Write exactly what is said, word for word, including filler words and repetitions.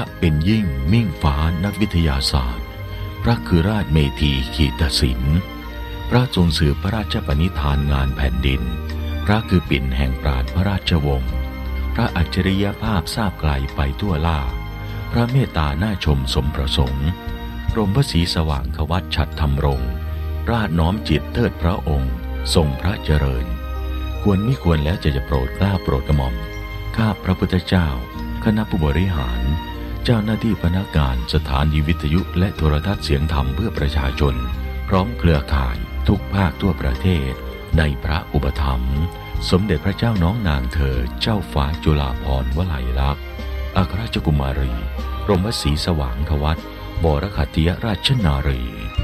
เป็นยิ่งมิ่งฟ้านักวิทยาศาสตร์พระคือราชเมธีขีตศิลป์พระทรงสืบพระราชปณิธานงานแผ่นดินพระคือปิ่นแห่งปราชญ์พระราชวงศ์พระอัจฉริยภาพทราบไกลไปทั่วล่าพระเมตตาน่าชมสมประสงค์รมพระศรีสว่างควัตฉัตรธรรมรงค์ราชน้อมจิตเทิดพระองค์ทรงพระเจริญควรมิควรแล้วจะจะโปรดเกล้าโปรดกระหม่อมข้าพระพุทธเจ้าคณะผู้บริหารเจ้าหน้าที่พนักงานสถานีวิทยุและโทรทัศน์เสียงธรรมเพื่อประชาชนพร้อมเครือข่ายทุกภาคทั่วประเทศในพระอุปถัมภ์สมเด็จพระเจ้าน้องนางเธอเจ้าฟ้าจุฬาภรณ์วลัยลักษณ์อัครราชกุมารีรมศรีสว่างควัตบรคัตติยราชนารี